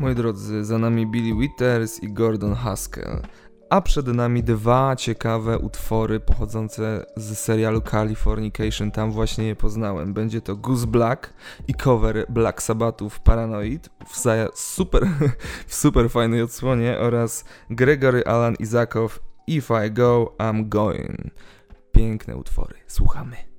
Moi drodzy, za nami Billy Withers i Gordon Haskell, a przed nami dwa ciekawe utwory pochodzące z serialu Californication, tam właśnie je poznałem. Będzie to Goose Black i cover Black Sabbathów Paranoid w super fajnej odsłonie oraz Gregory Alan Isaacow If I Go, I'm Going. Piękne utwory, słuchamy.